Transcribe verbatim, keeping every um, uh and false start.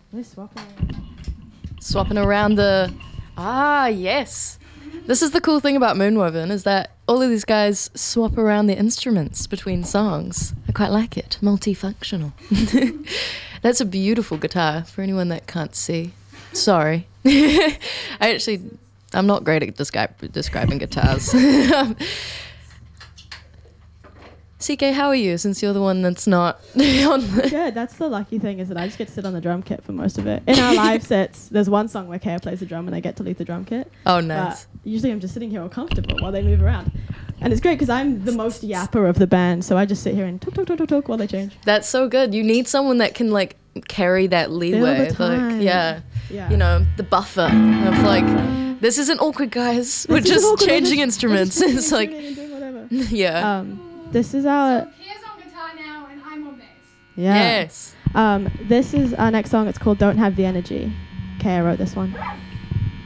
We're swapping. Swapping around the... Ah, yes. This is the cool thing about Moonwoven, is that all of these guys swap around the instruments between songs. I quite like it. Multifunctional. That's a beautiful guitar for anyone that can't see. Sorry. I actually... I'm not great at descri- describing guitars. C K, how are you, since you're the one that's not on the... Good, that's the lucky thing, is that I just get to sit on the drum kit for most of it. In our live sets, there's one song where Kaya plays the drum and I get to lead the drum kit. Oh, nice. But usually I'm just sitting here all comfortable while they move around. And it's great because I'm the most yapper of the band, so I just sit here and talk, talk, talk, talk, talk while they change. That's so good. You need someone that can, like, carry that leeway. the time. Like, yeah. Yeah. You know, the buffer of, like, this isn't awkward, guys. This We're isn't just awkward, we're changing just- instruments. we're just It's like, tuning in and doing whatever. yeah. Um, this is our... So Kia's on guitar now and I'm on bass. Yeah. Yes. Um, this is our next song. It's called Don't Have the Energy. Kaya wrote this one.